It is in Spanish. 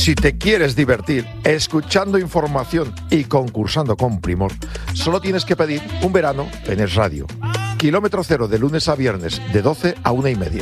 Si te quieres divertir escuchando información y concursando con primor, solo tienes que pedir un verano en Es Radio. Kilómetro Cero de lunes a viernes de 12 a 1:30.